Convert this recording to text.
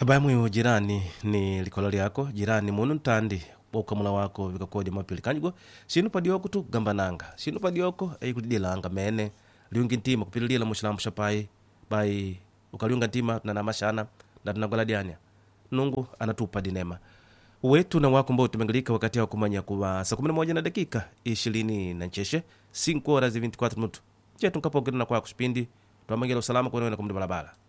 Bamwe jirani ni likololi yako jirani munu ntandi ukamula wako vikakodi mapili kanjgo sinu padioko tu gambananga sinu padioko kudilanga mene liungi ntima kupililila mushilambu shapai bai ukaliunga ntima na namashana na tunagoladiania nungu anatupa dinema wetu na wako mbao tumengalika wakati ya kumanya kuwa saa 11 na dakika 20 na ncheshe 5 horas 24 minuto chetu nkapogena kwa kuspindi tuamangela usalama kwa nwewe na kumdi balabala